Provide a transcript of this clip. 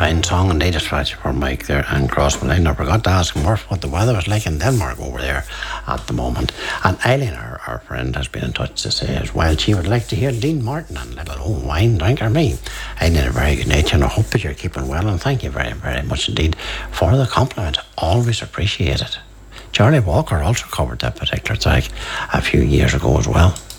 fine song indeed, especially for Mike there and Crossman. I never forgot to ask him what the weather was like in Denmark over there at the moment. And Eileen, our friend, has been in touch to say as well she would like to hear Dean Martin and Little Old Wine Drinker Me. Eileen, a very good nature, and I hope that you're keeping well, and thank you very, very much indeed for the compliment. Always appreciate it. Charlie Walker also covered that particular track a few years ago as well.